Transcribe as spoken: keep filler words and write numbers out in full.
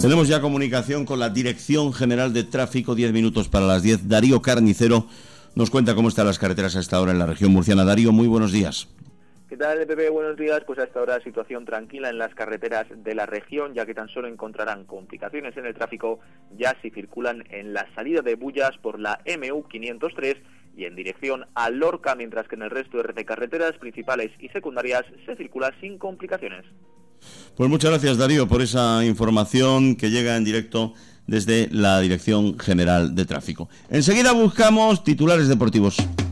Tenemos ya comunicación con la Dirección General de Tráfico, diez minutos para las diez. Darío Carnicero nos cuenta cómo están las carreteras a esta hora en la región murciana. Darío, muy buenos días. ¿Qué tal, Pepe? Buenos días. Pues a esta hora situación tranquila en las carreteras de la región, ya que tan solo encontrarán complicaciones en el tráfico ya si circulan en la salida de Bullas por la eme u quinientos tres y en dirección a Lorca, mientras que en el resto de carreteras principales y secundarias se circula sin complicaciones. Pues muchas gracias, Darío, por esa información que llega en directo desde la Dirección General de Tráfico. Enseguida buscamos titulares deportivos.